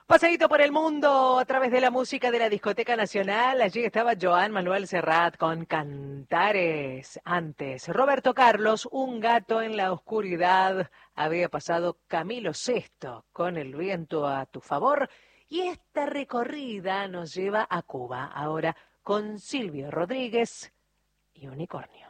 Paseíto por el mundo a través de la música de la Discoteca Nacional. Allí estaba Joan Manuel Serrat con Cantares. Antes, Roberto Carlos, Un gato en la oscuridad. Había pasado Camilo Sesto con El viento a tu favor. Y esta recorrida nos lleva a Cuba, ahora con Silvio Rodríguez y Unicornio.